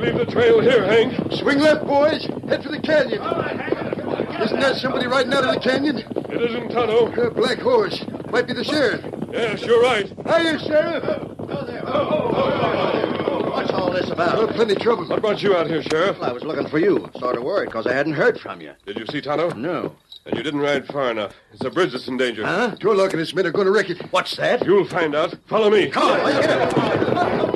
leave the trail here, Hank. Swing left, boys. Head for the canyon. Isn't that somebody riding out of the canyon? It isn't Tonto. A black horse. Might be the sheriff. Yes, you're right. Hiya, Sheriff. What's all this about? Plenty trouble. What brought you out here, Sheriff? Well, I was looking for you. Sort of worried because I hadn't heard from you. Did you see Tonto? No. And you didn't ride far enough. It's a bridge that's in danger. Huh? Your luck and his men are going to wreck it. What's that? You'll find out. Follow me. Come on, let's get it.